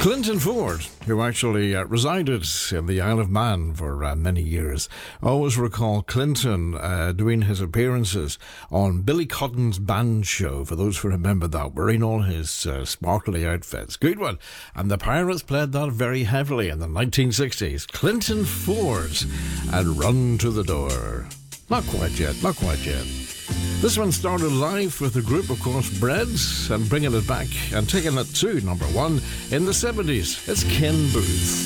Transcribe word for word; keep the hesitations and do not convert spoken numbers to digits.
Clinton Ford, who actually uh, resided in the Isle of Man for uh, many years, always recall Clinton uh, doing his appearances on Billy Cotton's band show, for those who remember that, wearing all his uh, sparkly outfits. Good one. And the Pirates played that very heavily in the nineteen sixties. Clinton Ford and Run to the Door. Not quite yet, not quite yet. This one started live with the group, of course, Breads, and bringing it back and taking it to number one in the seventies. It's Ken Booth.